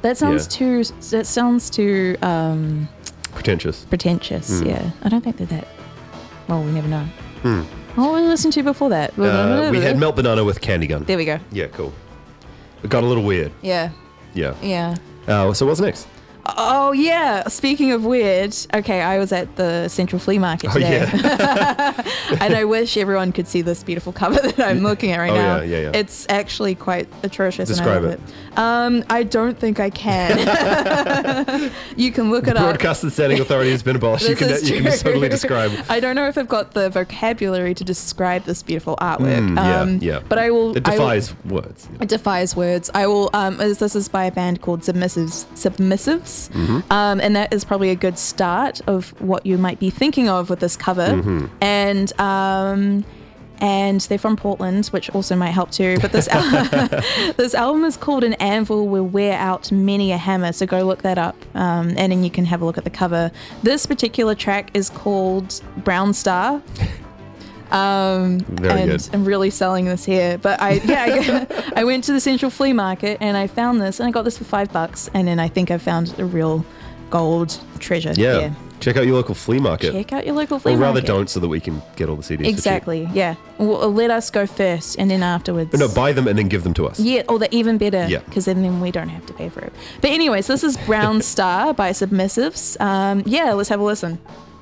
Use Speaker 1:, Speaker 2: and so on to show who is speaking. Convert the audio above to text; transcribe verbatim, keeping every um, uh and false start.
Speaker 1: That sounds
Speaker 2: Yeah.
Speaker 1: too. That sounds too um,
Speaker 2: Pretentious.
Speaker 1: pretentious.
Speaker 2: Mm.
Speaker 1: Yeah, I don't think they're that. Well, we never know.
Speaker 2: Mm.
Speaker 1: What did we listen to before that?
Speaker 2: Uh, we had Melt Banana with Candy Gun.
Speaker 1: There we go.
Speaker 2: Yeah, cool. It got a little weird.
Speaker 1: Yeah.
Speaker 2: Yeah.
Speaker 1: Yeah.
Speaker 2: Uh, so what's next?
Speaker 1: Oh, yeah. Speaking of weird, okay, I was at the Central Flea Market
Speaker 2: Oh,
Speaker 1: today.
Speaker 2: yeah.
Speaker 1: And I wish everyone could see this beautiful cover that I'm looking at right
Speaker 2: Oh,
Speaker 1: now.
Speaker 2: yeah, yeah, yeah.
Speaker 1: It's actually quite atrocious.
Speaker 2: Describe
Speaker 1: and I love
Speaker 2: it.
Speaker 1: it. Um, I don't think I can. You can look it up.
Speaker 2: Broadcast and Standing Authority has been abolished. You
Speaker 1: This
Speaker 2: can,
Speaker 1: is
Speaker 2: you can
Speaker 1: true.
Speaker 2: totally describe.
Speaker 1: I don't know if I've got the vocabulary to describe this beautiful artwork.
Speaker 2: Mm, yeah,
Speaker 1: um,
Speaker 2: yeah.
Speaker 1: But I will.
Speaker 2: It
Speaker 1: I will-
Speaker 2: defies words.
Speaker 1: It defies words. I will. Um, as this is by a band called Submissives. Submissives,
Speaker 2: Mm-hmm.
Speaker 1: um, and that is probably a good start of what you might be thinking of with this cover.
Speaker 2: Mm-hmm.
Speaker 1: And um, and they're from Portland, which also might help too. But this al- this album is called "An Anvil Will Wear Out Many a Hammer." So go look that up, um, and then you can have a look at the cover. This particular track is called "Brown Star." Um,
Speaker 2: Very
Speaker 1: and
Speaker 2: good.
Speaker 1: I'm really selling this here, but I yeah I, I went to the Central Flea Market and I found this and I got this for five bucks, and then I think I found a real gold treasure.
Speaker 2: Yeah.
Speaker 1: here.
Speaker 2: Check out your local flea market.
Speaker 1: Check out your local flea
Speaker 2: or rather
Speaker 1: market.
Speaker 2: don't, so that we can get all the C Ds.
Speaker 1: Exactly. Yeah. Well, let us go first, and then afterwards.
Speaker 2: For cheap. No, buy them and then give them to us.
Speaker 1: Yeah, or the even better,
Speaker 2: Yeah.
Speaker 1: because then, then we don't have to pay for it. But anyways, this is Brown Star by Submissives. Um, yeah, let's have a listen.